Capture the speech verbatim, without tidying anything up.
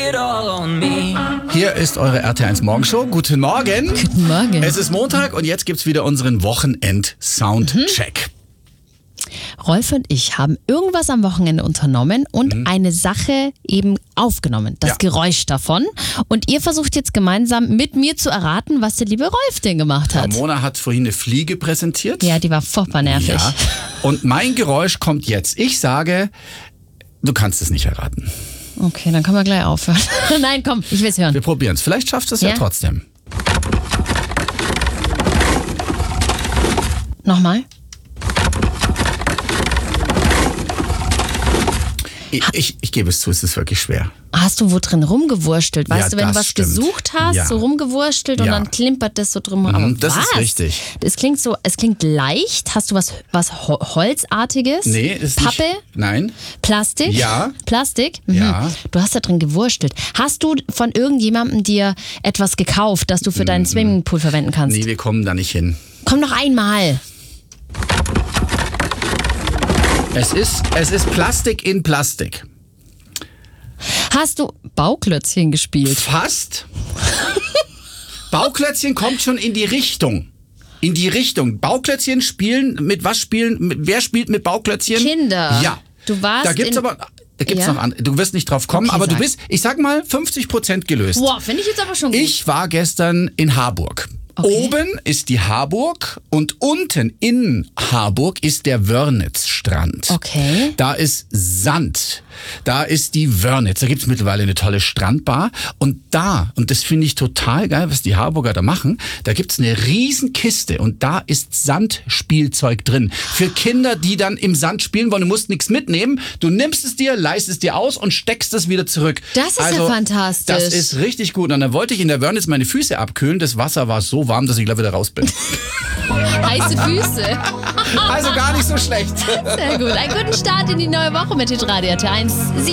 it all on me. Hier ist eure R T eins Morgenshow. Guten Morgen. Guten Morgen. Es ist Montag und jetzt gibt's wieder unseren Wochenend-Soundcheck. Rolf und ich haben irgendwas am Wochenende unternommen und mhm. eine Sache eben aufgenommen. Das Ja. Geräusch davon. Und ihr versucht jetzt gemeinsam mit mir zu erraten, was der liebe Rolf denn gemacht hat. Mona hat vorhin eine Fliege präsentiert. Ja, die war furchtbar nervig. Ja. Und mein Geräusch kommt jetzt. Ich sage, du kannst es nicht erraten. Okay, dann können wir gleich aufhören. Nein, komm, ich will es hören. Wir probieren es. Vielleicht schaffst du es ja. Ja. ja trotzdem. Nochmal. Ich, ich, ich gebe es zu, es ist wirklich schwer. Hast du wo drin rumgewurstelt? Weißt Ja, du, wenn du das was stimmt. gesucht hast, Ja. so rumgewurstelt und Ja. dann klimpert das so drum. Mhm, Aber das was? ist richtig. Es klingt so, es klingt leicht. Hast du was, was Ho- Holzartiges? Nee, ist Pappe? nicht. Nein. Plastik? Ja. Plastik? Mhm. Ja. Du hast da drin gewurstelt. Hast du von irgendjemandem dir etwas gekauft, das du für deinen Swimmingpool verwenden kannst? Nee, wir kommen da nicht hin. Komm noch einmal. Es ist, es ist Plastik in Plastik. Hast du Bauklötzchen gespielt? Fast. Bauklötzchen kommt schon in die Richtung. In die Richtung. Bauklötzchen spielen, mit was spielen, mit, wer spielt mit Bauklötzchen? Kinder. Ja. Du warst Da gibt's in- aber, da gibt's Ja? noch an, du wirst nicht drauf kommen, Okay, aber du sag. bist, ich sag mal, fünfzig Prozent gelöst. Boah, finde ich jetzt aber schon gut. Ich war gestern in Harburg. Okay. Oben ist die Harburg und unten in Harburg ist der Wörnitzstrand. Okay. Da ist Sand. Da ist die Wörnitz. Da gibt's mittlerweile eine tolle Strandbar. Und da, und das finde ich total geil, was die Harburger da machen, da gibt's eine riesen Kiste und da ist Sandspielzeug drin. Für Kinder, die dann im Sand spielen wollen. Du musst nichts mitnehmen. Du nimmst es dir, leihst es dir aus und steckst es wieder zurück. Das ist ja also, fantastisch. Das ist richtig gut. Und dann wollte ich in der Wörnitz meine Füße abkühlen. Das Wasser war so warm, dass ich gleich wieder raus bin. Heiße Füße. Also gar nicht so schlecht. Sehr gut. Einen guten Start in die neue Woche mit Hitradio R T eins.